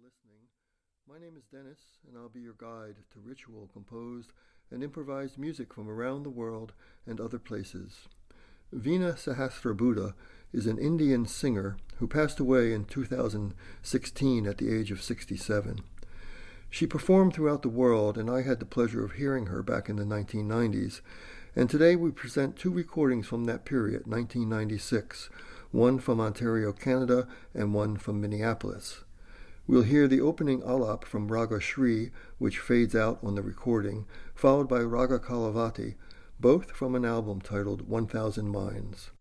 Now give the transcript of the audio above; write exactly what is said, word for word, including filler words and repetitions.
listening. My name is Dennis, and I'll be your guide to ritual, composed, and improvised music from around the world and other places. Veena Sahasrabudhe is an Indian singer who passed away in two thousand sixteen at the age of sixty-seven. She performed throughout the world, and I had the pleasure of hearing her back in the nineteen nineties, and today we present two recordings from that period, nineteen ninety-six, one from Ontario, Canada, and one from Minneapolis. We'll hear the opening alap from Raga Shri, which fades out on the recording, followed by Raga Kalavati, both from an album titled one thousand Minds.